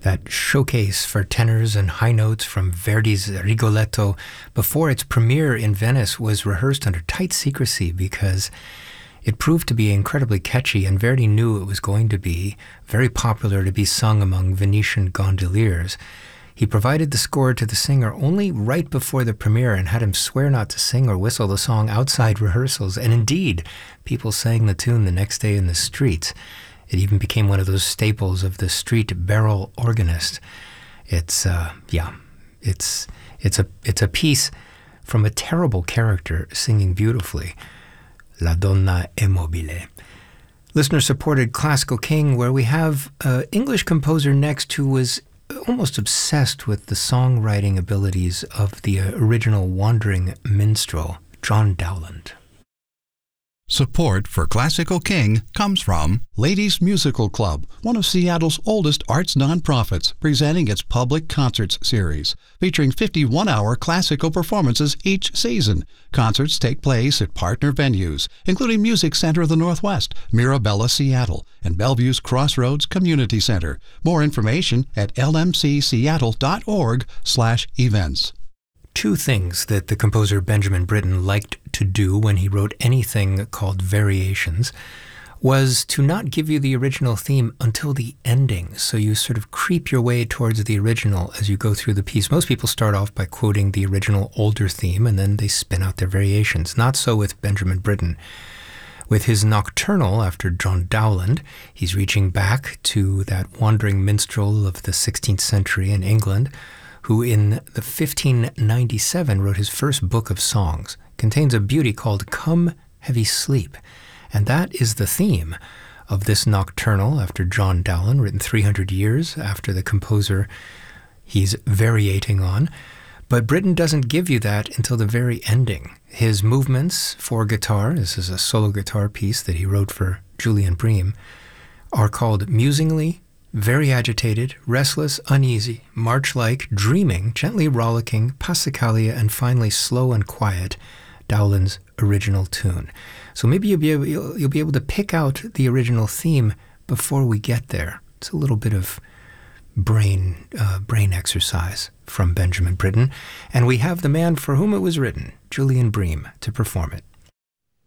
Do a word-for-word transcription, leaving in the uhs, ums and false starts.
that showcase for tenors and high notes from Verdi's Rigoletto before its premiere in Venice was rehearsed under tight secrecy because it proved to be incredibly catchy, and Verdi knew it was going to be very popular to be sung among Venetian gondoliers. He provided the score to the singer only right before the premiere and had him swear not to sing or whistle the song outside rehearsals, and indeed, people sang the tune the next day in the streets. It even became one of those staples of the street barrel organist. It's, uh, yeah, it's it's a it's a piece from a terrible character singing beautifully. La Donna è mobile. Listener-supported Classical King, where we have an English composer next who was almost obsessed with the songwriting abilities of the original wandering minstrel, John Dowland. Support for Classical King comes from Ladies Musical Club, one of Seattle's oldest arts nonprofits, presenting its public concerts series, featuring fifty-one-hour classical performances each season. Concerts take place at partner venues, including Music Center of the Northwest, Mirabella, Seattle, and Bellevue's Crossroads Community Center. More information at lmcseattle.org slash events. Two things that the composer Benjamin Britten liked to do when he wrote anything called variations was to not give you the original theme until the ending, so you sort of creep your way towards the original as you go through the piece. Most people start off by quoting the original older theme, and then they spin out their variations. Not so with Benjamin Britten. With his Nocturnal, after John Dowland, he's reaching back to that wandering minstrel of the sixteenth century in England, who in the fifteen ninety-seven wrote his first book of songs. Contains a beauty called Come Heavy Sleep, and that is the theme of this Nocturnal after John Dowland, written three hundred years after the composer he's variating on. But Britten doesn't give you that until the very ending. His movements for guitar, this is a solo guitar piece that he wrote for Julian Bream, are called Musingly, Very Agitated, Restless, Uneasy, March-like, Dreaming, Gently Rollicking, Passacaglia, and finally Slow and Quiet, Dowland's original tune. So maybe you'll be able, you'll, you'll be able to pick out the original theme before we get there. It's a little bit of brain uh, brain exercise from Benjamin Britten, and we have the man for whom it was written, Julian Bream, to perform it.